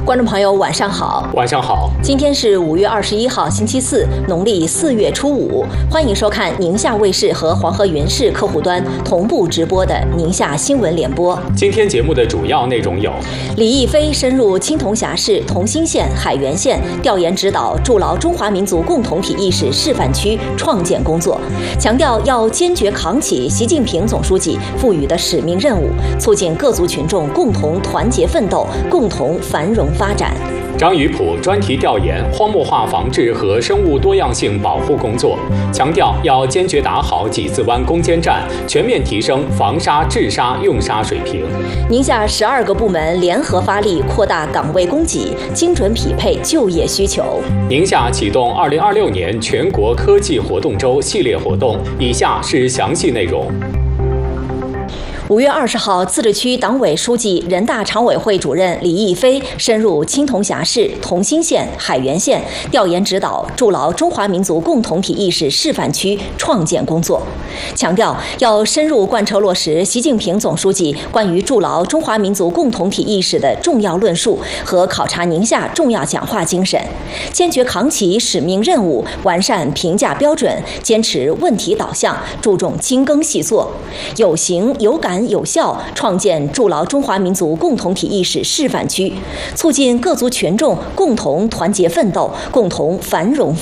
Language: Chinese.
观众朋友，晚上好。 晚上好。 今天是5月21号，星期四，农历4月初5。欢迎收看宁夏卫视和黄河云视客户端同步直播的宁夏新闻联播。 今天节目的主要内容有： 李毅飞深入青铜峡市同心县、海原县，调研指导筑牢中华民族共同体意识示范区创建工作，强调要坚决扛起习近平总书记赋予的使命任务，促进各族群众共同团结奋斗，共同繁荣发展。 张宇普专题调研荒漠化防治和生物多样性保护工作，强调要坚决打好几字湾攻坚战，全面提升防沙治沙用沙水平。 宁夏12个部门联合发力，扩大岗位供给，精准匹配就业需求。 宁夏启动2026年全国科技活动周系列活动，以下是详细内容。 5月20号，自治区党委书记、人大常委会主任李毅飞深入青铜峡市同心县、海原县，调研指导筑牢中华民族共同体意识示范区创建工作，强调要深入贯彻落实习近平总书记关于筑牢中华民族共同体意识的重要论述和考察宁夏重要讲话精神，坚决扛起使命任务，完善评价标准，坚持问题导向，注重精耕细作，有形有感有效创建筑牢中华民族共同体意识示范区，促进各族群众共同团结奋斗，共同繁荣